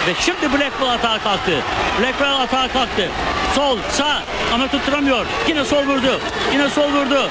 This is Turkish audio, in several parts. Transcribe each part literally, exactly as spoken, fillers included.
Ve şimdi Blackpool atağa kalktı. Blackpool atağa kalktı. Sol, sağ ama tutturamıyor. Yine sol vurdu. Yine sol vurdu.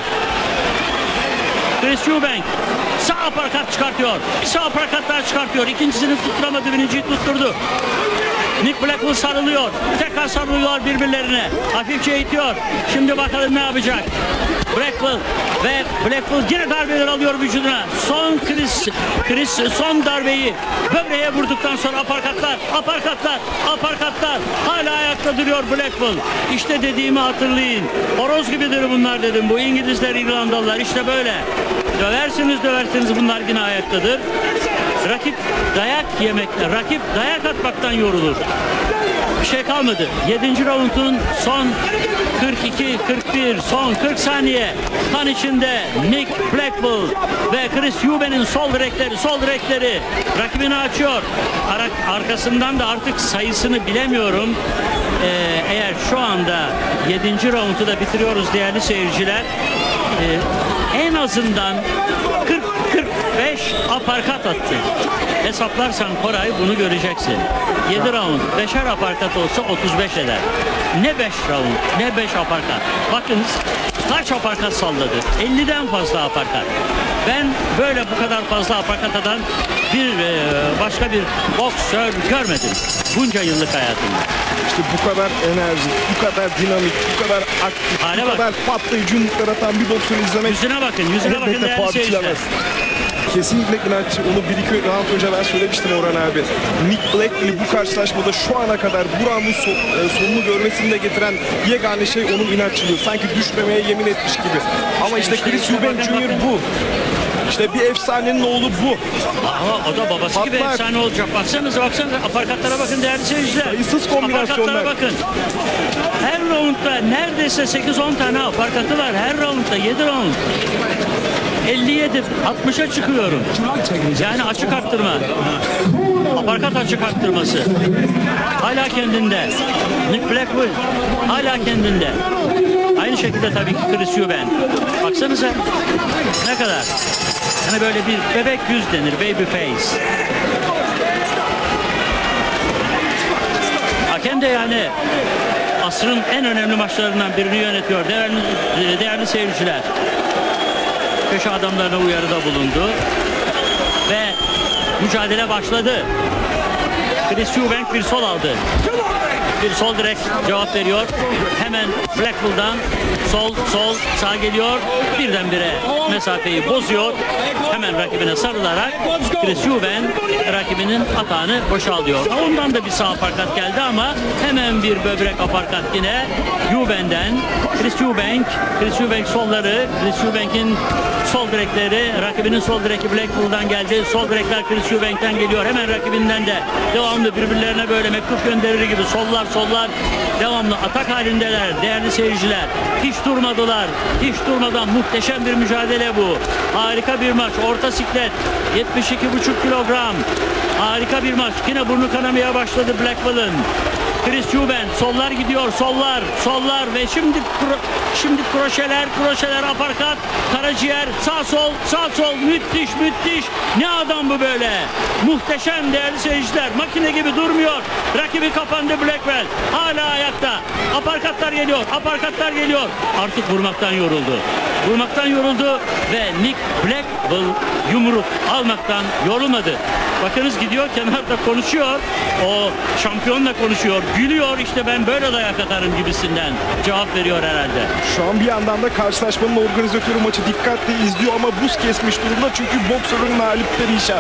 Chris Eubank sağ aparkat çıkartıyor. Bir sağ aparkat daha çıkartıyor. İkincisini tutturamadı. Birinciyi tutturdu. Nick Blackpool sarılıyor. Tekrar sarılıyor birbirlerine. Hafifçe itiyor. Şimdi bakalım ne yapacak. Blackpool ve Blackpool yine darbeler alıyor vücuduna. Son Chris, Chris son darbeyi böbreğe vurduktan sonra aparkatlar, aparkatlar, aparkatlar. Hala ayakta duruyor Blackpool. İşte dediğimi hatırlayın. Horoz gibidir bunlar dedim. Bu İngilizler, İrlandalılar işte böyle. Döversiniz döversiniz bunlar yine ayaktadır. Rakip dayak yemekle, rakip dayak atmaktan yorulur. Bir şey kalmadı. yedinci raundun son kırk iki kırk bir son kırk saniye. Kan içinde Nick Blackpool ve Chris Eubank'in sol direkleri, sol direkleri rakibini açıyor. Ar arkasından da artık sayısını bilemiyorum. Ee, eğer şu anda yedinci raundu da bitiriyoruz değerli seyirciler. Ee, en azından kırk kırk beş aparkat attı. Hesaplarsan Koray bunu göreceksin. yedi round, beşer aparkat olsa otuz beş eder. Ne beş round, ne beş aparkat. Bakınız kaç aparkat salladı? elliden fazla aparkat. Ben böyle bu kadar fazla aparkat atan bir başka bir boksör görmedim bunca yıllık hayatımda. İşte bu kadar enerji, bu kadar dinamik, bu kadar aktif, Hale bu bak. kadar patlayıcı yumruklar atan bir boksörü izlemek Yüzüne bakın, yüzüne bakın elbette değerli paha seyirciler. biçilemez. Kesinlikle inatçı. Onu bir iki round önce ben söylemiştim Orhan abi. Nick Blackpool'u bu karşılaşmada şu ana kadar bu roundun so e, sonunu görmesini de getiren yegane şey onun inatçılığı. Sanki düşmemeye yemin etmiş gibi. Ama işte İşte Chris işte Eubank bakın, Junior bakın. bu. İşte bir efsanenin oğlu bu. Ama o da babası gibi Patlar. efsane olacak. Baksanıza baksanıza aparkatlara bakın değerli seyirciler. Sayısız kombinasyonlar. Aparkatlara bakın. Her roundda neredeyse sekiz on tane aparkatı var. Her roundda yedi round. elli yedi altmışa çıkıyorum. Yani açık arttırma. Aparkat açık arttırması. Hala kendinde. Nick Blackpool hala kendinde. Aynı şekilde tabii ki Chris Eubank. Baksanıza ne kadar. Hani böyle bir bebek yüz denir. Baby face. Hakem de yani asrın en önemli maçlarından birini yönetiyor. Değerli, değerli seyirciler. Köşe adamlarına uyarıda bulundu. Ve mücadele başladı. Chris Eubank bir sol aldı. Bir sol direkt cevap veriyor. Hemen Blackpool'dan sol sol sağ geliyor. Birdenbire mesafeyi bozuyor. Hemen rakibine sarılarak Chris Eubank rakibinin atağını boşaltıyor. Ondan da bir sağ aparkat geldi ama hemen bir böbrek aparkat yine Eubank'den. Chris Eubank, Chris Eubank solları, Chris Eubank'in sol direkleri, rakibinin sol direki Blackpool'dan geldi. Sol direkler Chris Eubank'ten geliyor. Hemen rakibinden de devamlı birbirlerine böyle mektup gönderir gibi sollar sollar devamlı atak halindeler değerli seyirciler. Hiç durmadılar. Hiç durmadan muhteşem bir mücadele bu. Harika bir maç. Orta siklet yetmiş iki buçuk kilogram. Harika bir maç. Yine burnu kanamaya başladı Blackpool'ın. Chris Eubank sollar gidiyor, sollar, sollar ve şimdi kro şimdi kroşeler, kroşeler, aparkat, karaciğer, sağ sol, sağ sol, müthiş, müthiş. Ne adam bu böyle? Muhteşem değerli seyirciler. Makine gibi durmuyor. Rakibi kapandı Blackpool. Hala ayakta. Aparkatlar geliyor, aparkatlar geliyor. Artık vurmaktan yoruldu. Vurmaktan yoruldu ve Nick Blackpool yumruk almaktan yorulmadı. Bakınız gidiyor kenarda konuşuyor. O şampiyonla konuşuyor. Gülüyor işte ben böyle dayak atarım gibisinden cevap veriyor herhalde. Şu an bir yandan da karşılaşmanın organizatörü maçı dikkatle izliyor ama buz kesmiş durumda çünkü boksörün hali perişan.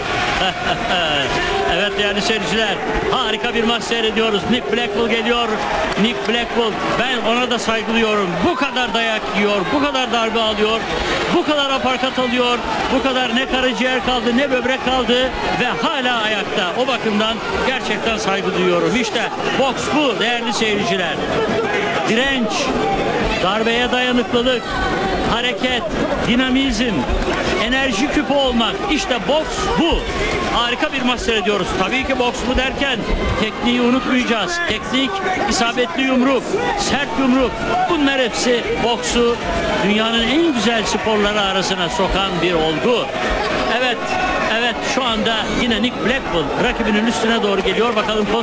Evet değerli seyirciler, harika bir maç seyrediyoruz. Nick Blackpool geliyor. Nick Blackpool, ben ona da saygı duyuyorum. Bu kadar dayak yiyor, bu kadar darbe alıyor, bu kadar aparkat alıyor, bu kadar ne karaciğer kaldı ne böbrek kaldı ve hala ayakta. O bakımdan gerçekten saygı duyuyorum. İşte boks bu değerli seyirciler. Direnç, darbeye dayanıklılık, hareket, dinamizm, enerji küpü olmak. İşte boks bu. Harika bir maç seyrediyoruz. Tabii ki boks bu derken tekniği unutmayacağız. Teknik, isabetli yumruk, sert yumruk. Bunlar hepsi boksu dünyanın en güzel sporları arasına sokan bir olgu. Evet, evet şu anda yine Nick Blackpool rakibinin üstüne doğru geliyor. Bakalım